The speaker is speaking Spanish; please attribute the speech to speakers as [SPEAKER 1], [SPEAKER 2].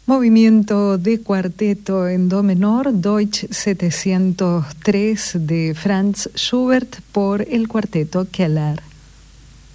[SPEAKER 1] Movimiento de cuarteto en do menor, Deutsch 703 de Franz Schubert por el cuarteto Keller.